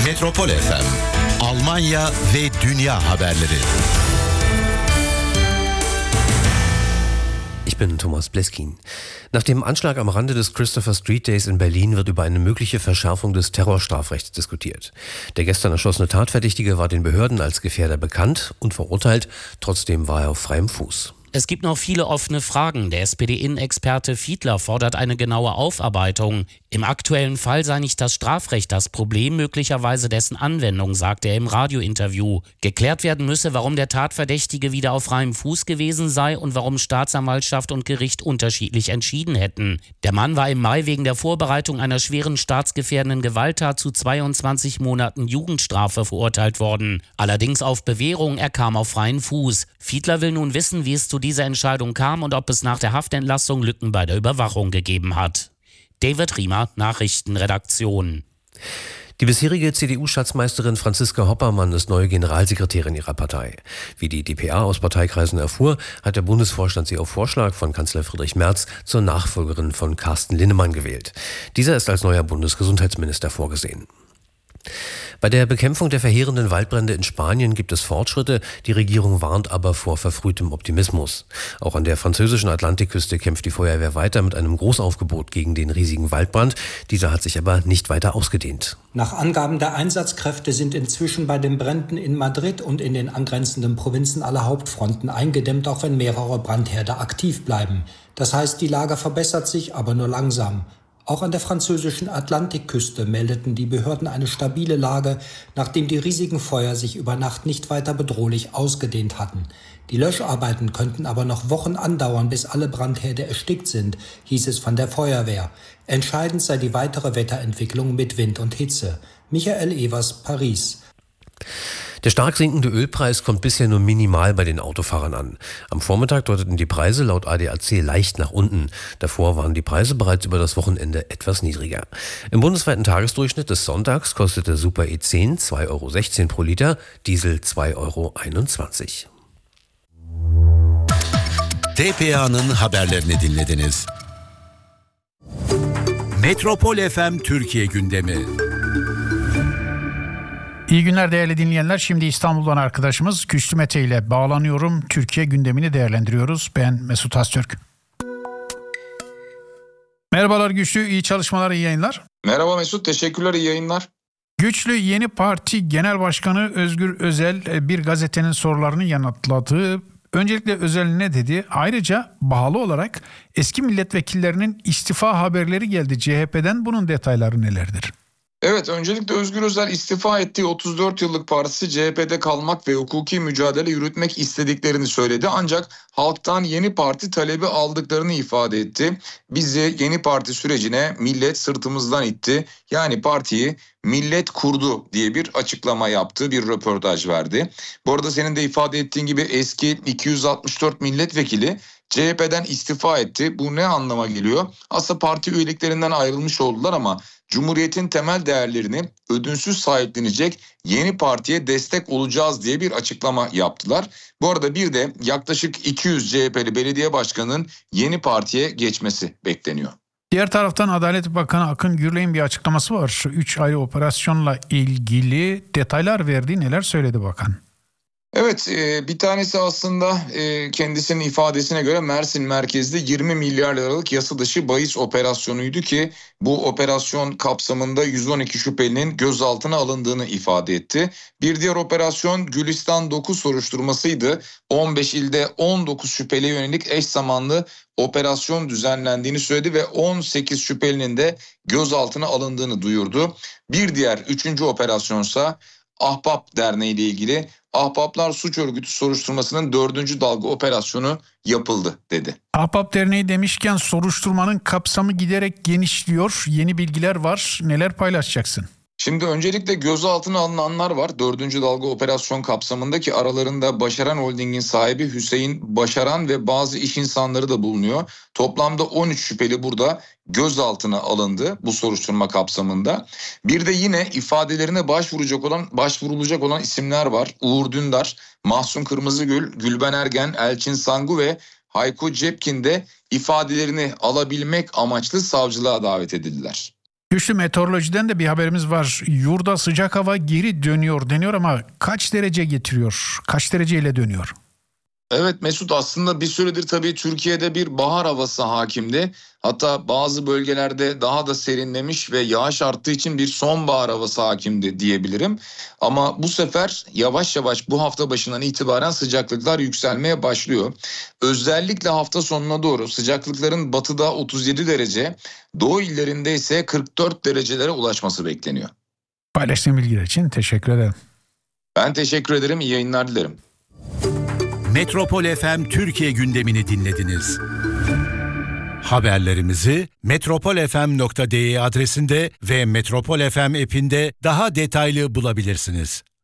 Metropol FM, Almanya ve dünya haberleri. Ich bin Thomas Bleskin. Nach dem Anschlag am Rande des Christopher Street Days in Berlin wird über eine mögliche Verschärfung des Terrorstrafrechts diskutiert. Der gestern erschossene Tatverdächtige war den Behörden als Gefährder bekannt und verurteilt. Trotzdem war er auf freiem Fuß. Es gibt noch viele offene Fragen. Der SPD-Innenexperte Fiedler fordert eine genaue Aufarbeitung. Im aktuellen Fall sei nicht das Strafrecht das Problem, möglicherweise dessen Anwendung, sagt er im Radiointerview. Geklärt werden müsse, warum der Tatverdächtige wieder auf freiem Fuß gewesen sei und warum Staatsanwaltschaft und Gericht unterschiedlich entschieden hätten. Der Mann war im Mai wegen der Vorbereitung einer schweren staatsgefährdenden Gewalttat zu 22 Monaten Jugendstrafe verurteilt worden. Allerdings auf Bewährung, er kam auf freien Fuß. Fiedler will nun wissen, wie es zu dieser Entscheidung kam und ob es nach der Haftentlassung Lücken bei der Überwachung gegeben hat. David Riemer, Nachrichtenredaktion. Die bisherige CDU-Schatzmeisterin Franziska Hoppermann ist neue Generalsekretärin ihrer Partei. Wie die dpa aus Parteikreisen erfuhr, hat der Bundesvorstand sie auf Vorschlag von Kanzler Friedrich Merz zur Nachfolgerin von Carsten Linnemann gewählt. Dieser ist als neuer Bundesgesundheitsminister vorgesehen. Bei der Bekämpfung der verheerenden Waldbrände in Spanien gibt es Fortschritte, die Regierung warnt aber vor verfrühtem Optimismus. Auch an der französischen Atlantikküste kämpft die Feuerwehr weiter mit einem Großaufgebot gegen den riesigen Waldbrand. Dieser hat sich aber nicht weiter ausgedehnt. Nach Angaben der Einsatzkräfte sind inzwischen bei den Bränden in Madrid und in den angrenzenden Provinzen alle Hauptfronten eingedämmt, auch wenn mehrere Brandherde aktiv bleiben. Das heißt, die Lage verbessert sich, aber nur langsam. Auch an der französischen Atlantikküste meldeten die Behörden eine stabile Lage, nachdem die riesigen Feuer sich über Nacht nicht weiter bedrohlich ausgedehnt hatten. Die Löscharbeiten könnten aber noch Wochen andauern, bis alle Brandherde erstickt sind, hieß es von der Feuerwehr. Entscheidend sei die weitere Wetterentwicklung mit Wind und Hitze. Michael Evers, Paris. Der stark sinkende Ölpreis kommt bisher nur minimal bei den Autofahrern an. Am Vormittag deuteten die Preise laut ADAC leicht nach unten. Davor waren die Preise bereits über das Wochenende etwas niedriger. Im bundesweiten Tagesdurchschnitt des Sonntags kostete Super E10 2,16 € pro Liter, Diesel 2,21 €. dpa'nın haberlerini dinlediniz. Metropol FM Türkiye gündemi. İyi günler değerli dinleyenler. Şimdi İstanbul'dan arkadaşımız Güçlü Mete ile bağlanıyorum. Türkiye gündemini değerlendiriyoruz. Ben Mesut Öztürk. Merhabalar Güçlü, iyi çalışmalar, iyi yayınlar. Merhaba Mesut, teşekkürler, iyi yayınlar. Güçlü, Yeni Parti Genel Başkanı Özgür Özel bir gazetenin sorularını yanıtladı. Öncelikle Özel ne dedi? Ayrıca bağlı olarak eski milletvekillerinin istifa haberleri geldi CHP'den. Bunun detayları nelerdir? Evet, öncelikle Özgür Özel istifa ettiği 34 yıllık partisi CHP'de kalmak ve hukuki mücadele yürütmek istediklerini söyledi. Ancak halktan Yeni Parti talebi aldıklarını ifade etti. Bizi Yeni Parti sürecine millet sırtımızdan itti. Yani partiyi millet kurdu diye bir açıklama yaptı, bir röportaj verdi. Bu arada senin de ifade ettiğin gibi eski 264 milletvekili CHP'den istifa etti. Bu ne anlama geliyor? Aslında parti üyeliklerinden ayrılmış oldular ama Cumhuriyet'in temel değerlerini ödünsüz sahiplenecek yeni partiye destek olacağız diye bir açıklama yaptılar. Bu arada bir de yaklaşık 200 CHP'li belediye başkanının Yeni Parti'ye geçmesi bekleniyor. Diğer taraftan Adalet Bakanı Akın Gürley'in bir açıklaması var. 3 ayrı operasyonla ilgili detaylar verdi. Neler söyledi bakan? Evet, bir tanesi aslında kendisinin ifadesine göre Mersin merkezli 20 milyar liralık yasa dışı bahis operasyonuydu ki bu operasyon kapsamında 112 şüphelinin gözaltına alındığını ifade etti. Bir diğer operasyon Gülistan 9 soruşturmasıydı. 15 ilde 19 şüpheliye yönelik eş zamanlı operasyon düzenlendiğini söyledi ve 18 şüphelinin de gözaltına alındığını duyurdu. Bir diğer 3. operasyonsa Ahbap Derneği ile ilgili Ahbaplar Suç Örgütü soruşturmasının 4. dalga operasyonu yapıldı dedi. Ahbap Derneği demişken soruşturmanın kapsamı giderek genişliyor. Yeni bilgiler var. Neler paylaşacaksın? Şimdi öncelikle gözaltına alınanlar var. 4. dalga operasyon kapsamındaki aralarında Başaran Holding'in sahibi Hüseyin Başaran ve bazı iş insanları da bulunuyor. Toplamda 13 şüpheli burada gözaltına alındı bu soruşturma kapsamında. Bir de yine ifadelerine başvurulacak olan isimler var. Uğur Dündar, Mahsun Kırmızıgül, Gülben Ergen, Elçin Sangu ve Hayko Cepkin de ifadelerini alabilmek amaçlı savcılığa davet edildiler. Güçlü meteorolojiden de bir haberimiz var. Yurda sıcak hava geri dönüyor deniyor ama kaç derece getiriyor? Kaç dereceyle dönüyor? Evet Mesut, aslında bir süredir tabii Türkiye'de bir bahar havası hakimdi. Hatta bazı bölgelerde daha da serinlemiş ve yağış arttığı için bir sonbahar havası hakimdi diyebilirim. Ama bu sefer yavaş yavaş bu hafta başından itibaren sıcaklıklar yükselmeye başlıyor. Özellikle hafta sonuna doğru sıcaklıkların batıda 37 derece, doğu illerinde ise 44 derecelere ulaşması bekleniyor. Paylaştığın bilgiler için teşekkür ederim. Ben teşekkür ederim, iyi yayınlar dilerim. Metropol FM Türkiye gündemini dinlediniz. Haberlerimizi metropolfm.de adresinde ve Metropol FM app'inde daha detaylı bulabilirsiniz.